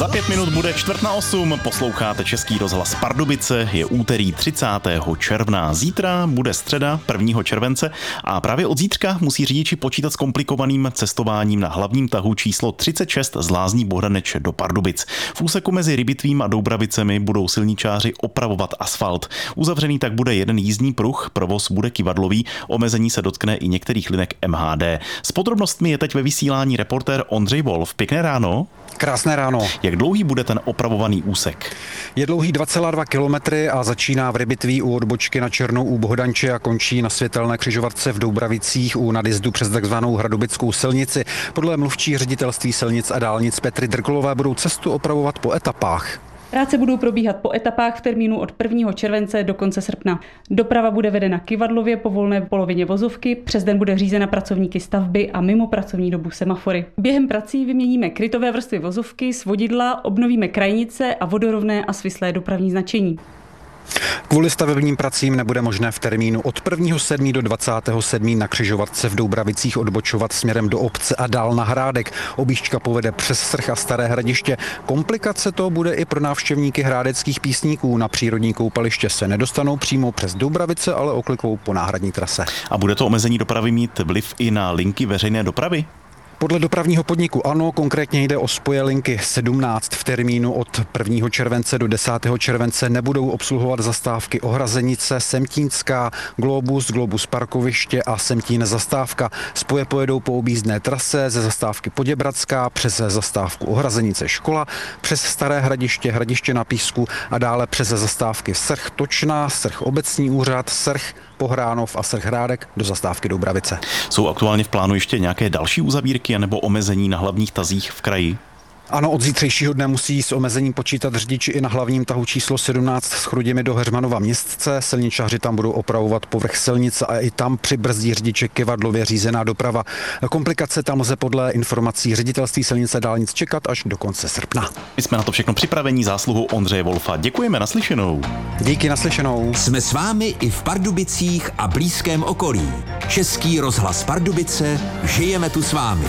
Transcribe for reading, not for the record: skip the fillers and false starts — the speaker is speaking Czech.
Za 5 minut bude 7:45, posloucháte Český rozhlas Pardubice, je úterý 30. června. Zítra bude středa 1. července a právě od zítřka musí řidiči počítat s komplikovaným cestováním na hlavním tahu číslo 36 z Lázní Bohdaneč do Pardubic. V úseku mezi Rybitvím a Doubravicemi budou silničáři opravovat asfalt. Uzavřený tak bude jeden jízdní pruh, provoz bude kyvadlový, omezení se dotkne i některých linek MHD. S podrobnostmi je teď ve vysílání reportér Ondřej Wolf. Pěkné ráno. Krásné ráno. Jak dlouhý bude ten opravovaný úsek? Je dlouhý 2,2 kilometry a začíná v Rybitví u odbočky na Černou u Bohdanče a končí na světelné křižovatce v Doubravicích u nadjezdu přes takzvanou Hradobickou silnici. Podle mluvčí ředitelství silnic a dálnic Petry Drkolové budou cestu opravovat po etapách. Práce budou probíhat po etapách v termínu od 1. července do konce srpna. Doprava bude vedena kyvadlově po volné polovině vozovky, přes den bude řízena pracovníky stavby a mimo pracovní dobu semafory. Během prací vyměníme krytové vrstvy vozovky, svodidla, obnovíme krajnice a vodorovné a svislé dopravní značení. Kvůli stavebním pracím nebude možné v termínu od 1.7. do 27. na křižovatce v Doubravicích odbočovat směrem do obce a dál na Hrádek. Objížďka povede přes Srch a Staré Hradiště. Komplikace to bude i pro návštěvníky hrádeckých písníků. Na přírodní koupaliště se nedostanou přímo přes Doubravice, ale oklikou po náhradní trase. A bude to omezení dopravy mít vliv i na linky veřejné dopravy? Podle dopravního podniku ANO konkrétně jde o spoje linky 17 v termínu od 1. července do 10. července nebudou obsluhovat zastávky Ohrazenice, Semtínská, Globus parkoviště a Semtín zastávka. Spoje pojedou po objízdné trase ze zastávky Poděbradská přes zastávku Ohrazenice Škola, přes Staré Hradiště, Hradiště na Písku a dále přes zastávky Srch Točná, Srch obecní úřad, Srch Pohránov a Srch Hrádek do zastávky Doubravice. Jsou aktuálně v plánu ještě nějaké další uzavírky nebo omezení na hlavních tazích v kraji? Ano, od zítřejšího dne musí s omezením počítat řidiči i na hlavním tahu číslo 17 s Chrudimi do Heřmanova Městce. Silničáři tam budou opravovat povrch silnice a i tam přibrzdí řidiče kyvadlově řízená doprava. Komplikace tam lze podle informací ředitelství silnice a dálnic čekat až do konce srpna. My jsme na to všechno připravení zásluhou Ondřeje Wolfa. Děkujeme, naslyšenou. Díky, naslyšenou. Jsme s vámi i v Pardubicích a blízkém okolí. Český rozhlas Pardubice, žijeme tu s vámi.